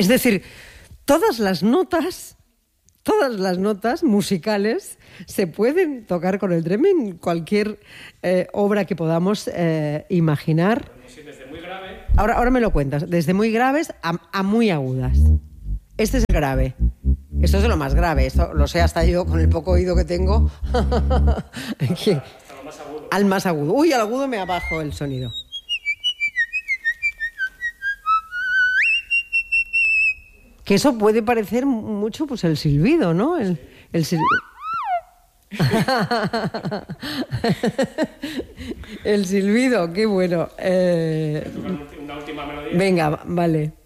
Es decir, todas las notas musicales se pueden tocar con el Dremen, cualquier obra que podamos imaginar. Sí, desde muy grave. Ahora me lo cuentas, desde muy graves a muy agudas. Este es el grave. Esto es de lo más grave, esto lo sé hasta yo con el poco oído que tengo. Hasta lo más agudo. Al más agudo. Uy, al agudo me abajo el sonido. Que eso puede parecer mucho pues el silbido, ¿no? El silbido. El silbido, qué bueno. Una última melodía. Venga, vale.